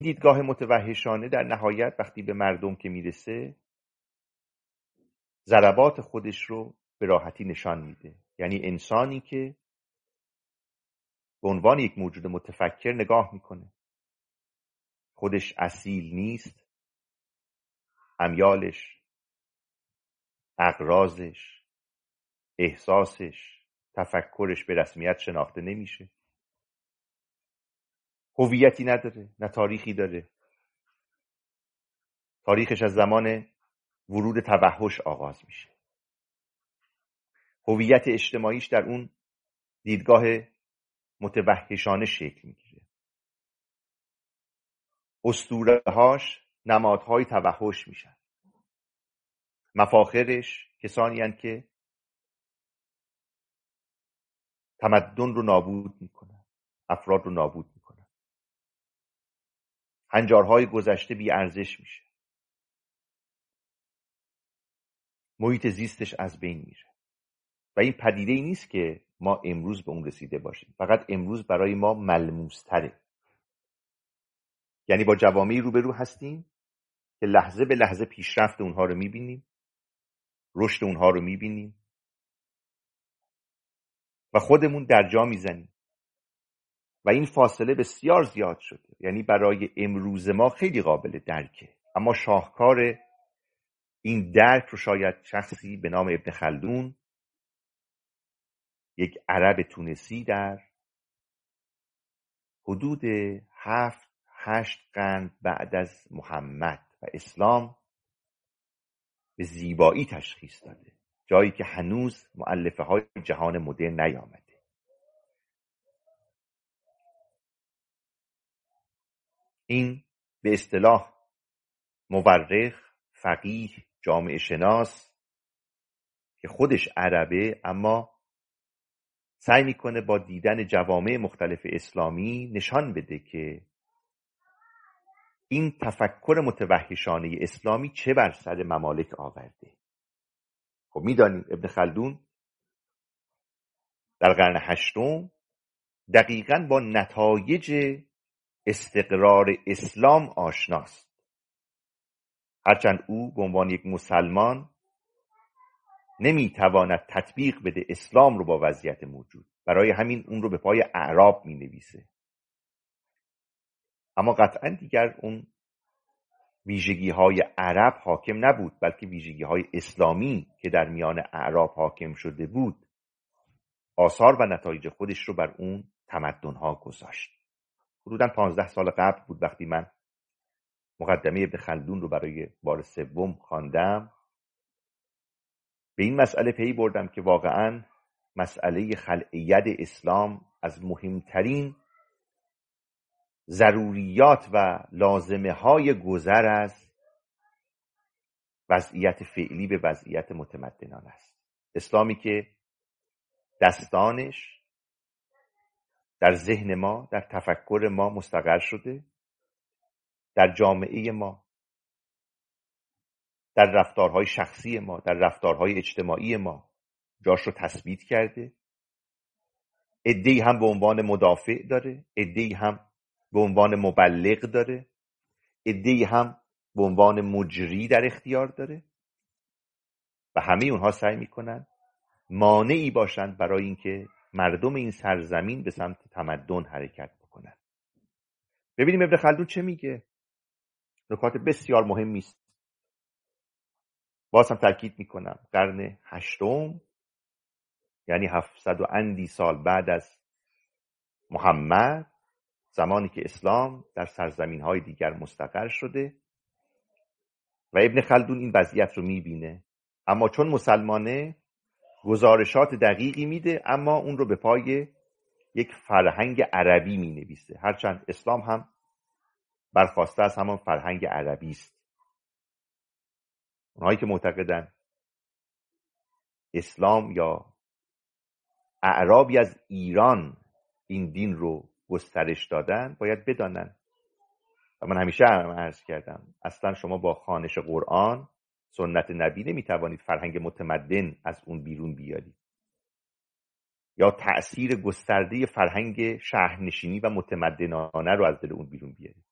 دیدگاه متوحشانه در نهایت وقتی به مردم که میرسه ضربات خودش رو به راحتی نشان میده. یعنی انسانی که به عنوان یک موجود متفکر نگاه میکنه، خودش اصیل نیست، امیالش، اغراضش، احساسش، تفکرش به رسمیت شناخته نمیشه، هویتی نداره، نه تاریخی داره. تاریخش از زمان ورود توحش آغاز میشه. هویت اجتماعیش در اون دیدگاه متوحشانه شکل میگیره. اسطوره‌هاش نمادهای توحش میشن. مفاخرش کسانی هستند که تمدن رو نابود میکنن، افراد رو نابود میکنن. هنجارهای گذشته بی ارزش میشه. محیط زیستش از بین میره. و این پدیده ای نیست که ما امروز به اون رسیده باشیم. فقط امروز برای ما ملموس تره. یعنی با جوامعی روبرو هستیم که لحظه به لحظه پیشرفت اونها رو میبینیم، رشد اونها رو میبینیم و خودمون در جا میزنیم و این فاصله بسیار زیاد شده. یعنی برای امروز ما خیلی قابل درکه، اما شاهکار این درک رو شاید شخصی به نام ابن خلدون، یک عرب تونسی در حدود 7-8 قرن بعد از محمد و اسلام به زیبایی تشخیص داده، جایی که هنوز مؤلفه های جهان مدرن نیامده. این به اصطلاح مورخ، فقیه، جامعه شناس که خودش عربه اما سعی میکنه با دیدن جوامع مختلف اسلامی نشان بده که این تفکر متوحشانه اسلامی چه بر سر ممالک آورده. خب میدانیم ابن خلدون در قرن 8 دقیقاً با نتایج استقرار اسلام آشناست. هرچند او به عنوان یک مسلمان نمیتواند تطبیق بده اسلام رو با وضعیت موجود، برای همین اون رو به پای اعراب مینویسه. اما قطعاً دیگر اون ویژگی های عرب حاکم نبود، بلکه ویژگی های اسلامی که در میان اعراب حاکم شده بود آثار و نتایج خودش رو بر اون تمدن ها گذاشت. حدوداً 15 سال قبل بود وقتی من مقدمه ابن خلدون رو برای بار سوم خواندم، به این مسئله پی بردم که واقعاً مسئله خلع ید اسلام از مهمترین ضروریات و لازمه های گذر از وضعیت فعلی به وضعیت متمدنان است. اسلامی که دستانش در ذهن ما، در تفکر ما مستقر شده، در جامعه ما، در رفتارهای شخصی ما، در رفتارهای اجتماعی ما جاش رو تثبیت کرده. عده‌ای هم به عنوان مدافع داره، عده‌ای هم به عنوان مبلغ داره، عده‌ای هم به عنوان مجری در اختیار داره و همه اونها سعی میکنن مانعی باشند برای اینکه مردم این سرزمین به سمت تمدن حرکت بکنن. ببینیم ابن خلدون چه میگه. نکات بسیار مهمی است. باز هم تاکید میکنم قرن 8 یعنی 700 و اندی سال بعد از محمد، زمانی که اسلام در سرزمین‌های دیگر مستقر شده و ابن خلدون این وضعیت رو میبینه، اما چون مسلمانه گزارشات دقیقی میده، اما اون رو به پای یک فرهنگ عربی مینویسه، هرچند اسلام هم برخواسته از همان فرهنگ عربی است. اونهایی که معتقدن اسلام یا اعرابی از ایران این دین رو گسترش دادن باید بدانن و من همیشه عرض کردم اصلا شما با خوانش قرآن، سنت نبی نمیتوانید فرهنگ متمدن از اون بیرون بیارید یا تأثیر گسترده فرهنگ شهرنشینی و متمدنانه رو از دل اون بیرون بیارید.